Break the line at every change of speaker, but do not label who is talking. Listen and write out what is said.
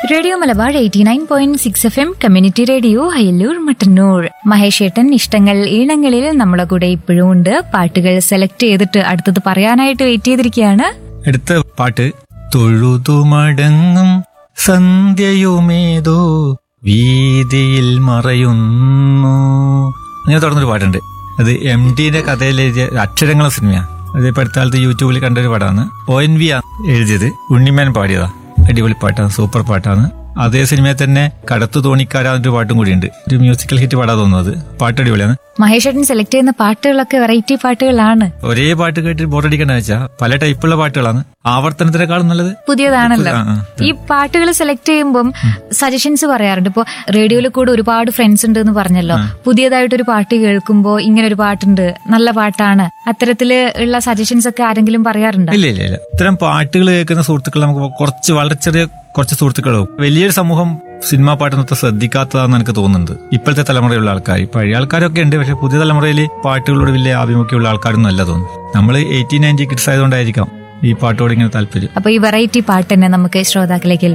Radio Malabar 89.6 FM community radio Ayalur Mattannur. Mahesh ഏട്ടൻ ഇഷ്ടങ്ങൾ ഈണങ്ങളിൽ നമ്മളെ കൂടെ ഇപ്പോഴും ഉണ്ട്. പാട്ടുകൾ സെലക്ട് ചെയ്തിട്ട് അടുത്തത് പറയാനായിട്ട് വെയിറ്റ് ചെയ്തിരിക്കുകയാണ്.
അടുത്ത പാട്ട് തൊഴുതുമടങ്ങും സന്ധ്യയുമേതോ വീതിയിൽ മറയുന്നു. അങ്ങനെ തുടർന്നൊരു പാട്ടുണ്ട്. അത് MDന്റെ കഥയിലെ അക്ഷരങ്ങളെ സിനിമയാണ്. അത് ഇപ്പൊ അടുത്ത കാലത്ത് യൂട്യൂബിൽ കണ്ടൊരു പാട്ടാണ്. ONV എഴുതിയത്, ഉണ്ണിമേൻ പാടിയതാ. അടിപൊളി പാട്ടാണ്, സൂപ്പർ പാട്ടാണ്. അതേ സിനിമയിൽ തന്നെ കടത്തു തോണിക്കാരാന്നൊരു പാട്ടും കൂടിയുണ്ട്. ഒരു മ്യൂസിക്കൽ ഹിറ്റ് പാടാൻ തോന്നുന്നത്. പാട്ട് അടിപൊളിയാണ്.
മഹേഷ് ഏട്ടൻ സെലക്ട് ചെയ്യുന്ന പാട്ടുകളൊക്കെ വെറൈറ്റി പാട്ടുകളാണ്.
ഒരേ പാട്ട് കേട്ടിട്ട് ബോറടിക്കണ്ട വെച്ചാൽ പല ടൈപ്പുള്ള പാട്ടുകളാണ്. ആവർത്തനത്തിനേക്കാളും നല്ലത്
പുതിയതാണല്ലോ. ഈ പാട്ടുകൾ സെലക്ട് ചെയ്യുമ്പോൾ സജഷൻസ് പറയാറുണ്ട്. ഇപ്പൊ റേഡിയോയിൽ കൂടെ ഒരുപാട് ഫ്രണ്ട്സ് ഉണ്ട് എന്ന് പറഞ്ഞല്ലോ. പുതിയതായിട്ടൊരു പാട്ട് കേൾക്കുമ്പോ ഇങ്ങനെ ഒരു പാട്ടുണ്ട്, നല്ല പാട്ടാണ്, അത്തരത്തില് ഉള്ള സജഷൻസ് ഒക്കെ ആരെങ്കിലും പറയാറുണ്ടോ?
ഇല്ല ഇല്ല ഇല്ല. ഇത്തരം പാട്ടുകൾ കേൾക്കുന്ന സുഹൃത്തുക്കൾ നമുക്ക് വളരെ ചെറിയ കുറച്ച് സുഹൃത്തുക്കളോ വലിയൊരു സമൂഹം സിനിമാ പാട്ടൊന്നും ശ്രദ്ധിക്കാത്തതാണെന്ന് എനിക്ക് തോന്നുന്നുണ്ട്. ഇപ്പോഴത്തെ തലമുറയുള്ള ആൾക്കാർ, പഴയ ആൾക്കാരൊക്കെ ഉണ്ട്, പക്ഷെ പുതിയ തലമുറയിൽ പാട്ടുകളോട് വലിയ ആഭിമുഖ്യമുള്ള ആൾക്കാരൊന്നും അല്ല തോന്നുന്നു. നമ്മൾ 80-90 കിഡ്സ് ആയതുകൊണ്ടായിരിക്കാം ഈ പാട്ടോട് ഇങ്ങനെ താല്പര്യം.
അപ്പൊ ഈ വെറൈറ്റി പാട്ട് തന്നെ നമുക്ക് ശ്രോതാക്കളിലേക്ക്